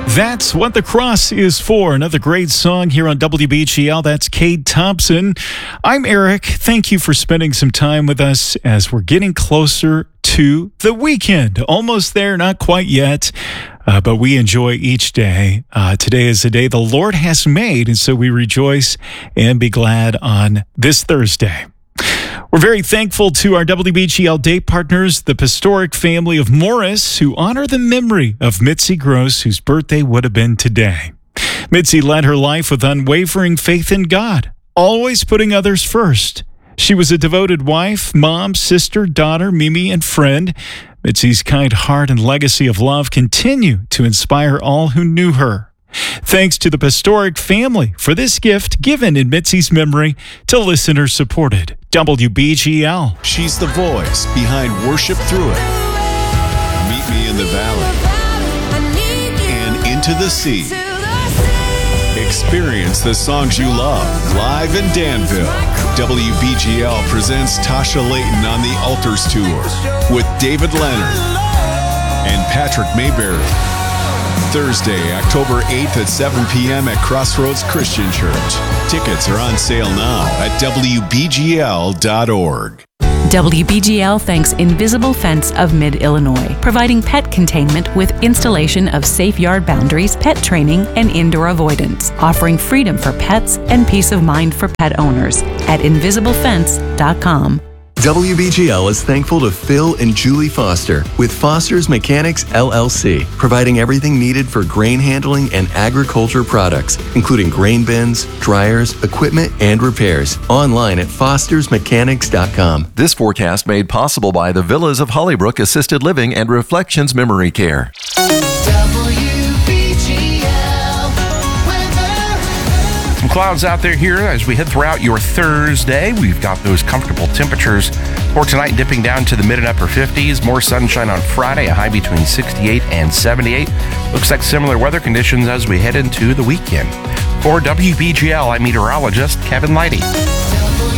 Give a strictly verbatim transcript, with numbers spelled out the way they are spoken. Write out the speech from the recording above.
That's What the Cross is For. Another great song here on W B G L. That's Cade Thompson. I'm Eric. Thank you for spending some time with us as we're getting closer to the weekend. Almost there, not quite yet, uh, but we enjoy each day. Uh, today is the day the Lord has made, and so we rejoice and be glad on this Thursday. We're very thankful to our W B G L day partners, the Pastoric family of Morris, who honor the memory of Mitzi Gross, whose birthday would have been today. Mitzi led her life with unwavering faith in God, always putting others first. She was a devoted wife, mom, sister, daughter, Mimi, and friend. Mitzi's kind heart and legacy of love continue to inspire all who knew her. Thanks to the Pastoric family for this gift given in Mitzi's memory to listener-supported W B G L. She's the voice behind Worship Through It, Meet Me in the Valley, and Into the Sea. Experience the songs you love live in Danville. W B G L presents Tasha Layton on the Altars Tour with David Leonard and Patrick Mayberry. Thursday, October eighth at seven p.m. at Crossroads Christian Church. Tickets are on sale now at W B G L dot org. W B G L thanks Invisible Fence of Mid-Illinois, providing pet containment with installation of safe yard boundaries, pet training, and indoor avoidance, offering freedom for pets and peace of mind for pet owners at invisible fence dot com. W B G L is thankful to Phil and Julie Foster with Foster's Mechanics L L C, providing everything needed for grain handling and agriculture products, including grain bins, dryers, equipment, and repairs. Online at fosters mechanics dot com. This forecast made possible by the Villas of Hollybrook Assisted Living and Reflections Memory Care. Some clouds out there here as we head throughout your Thursday. We've got those comfortable temperatures for tonight dipping down to the mid and upper fifties. More sunshine on Friday, a high between sixty-eight and seventy-eight. Looks like similar weather conditions as we head into the weekend. For W B G L, I'm meteorologist Kevin Leidy.